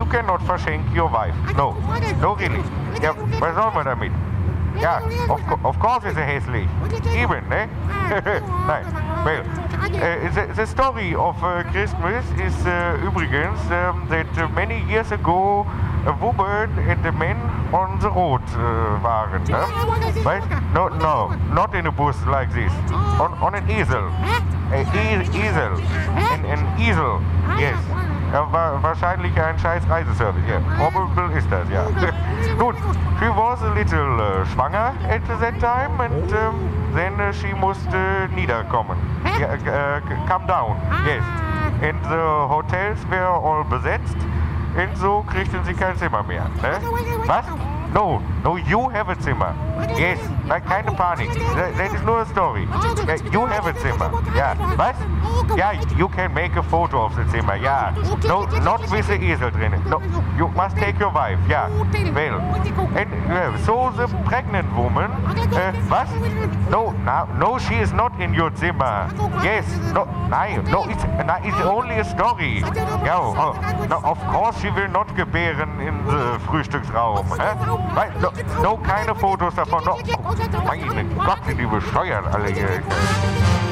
cannot verschenk your wife. No, no really. Ja, was soll man damit? Ja, of course ist er hässlich. Eben, ne? Nein. Well, the story of Christmas is übrigens that many years ago a woman and a man on the road waren. Ne? Right? No, not in a bus like this. On an easel. Esel. An easel. Yes. Ja, wahrscheinlich ein scheiß Reiseservice, ja. Probable ist das, ja. Gut, she was a little schwanger at that time and then she musste niederkommen. Come down, yes. And the hotels were all besetzt und so kriegten sie kein Zimmer mehr. Ne? Was? No, you have a Zimmer. Yes, keine Panik. That is nur a story. You have a Zimmer. Ja, was? Ja, you can make a photo of the Zimmer. Ja, no, not with the Esel drin. No, you must take your wife. Ja, well. And so the pregnant woman. Was? No, she is not in your Zimmer. Yes, no, it's only a story. Ja, no, of course she will not gebären in the Frühstücksraum. No, keine Fotos davon. No. Meine Gott, sind die bescheuert alle hier.